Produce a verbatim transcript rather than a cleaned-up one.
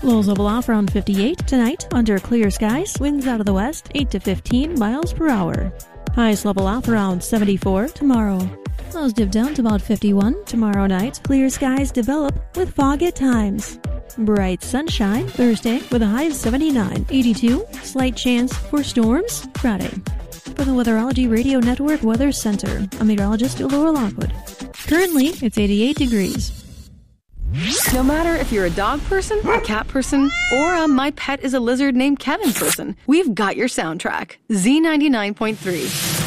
Lows level off around fifty-eight. Tonight, under clear skies, winds out of the west, eight to fifteen miles per hour. Highs level off around seventy-four tomorrow. Lows dip down to about fifty-one. Tomorrow night, clear skies develop with fog at times. Bright sunshine Thursday with a high of seventy-nine. eighty-two, slight chance for storms Friday. For the Weatherology Radio Network Weather Center, I'm meteorologist Laura Lockwood. Currently, it's eighty-eight degrees. No matter if you're a dog person, a cat person, or a my pet is a lizard named Kevin person, we've got your soundtrack. Z ninety-nine point three.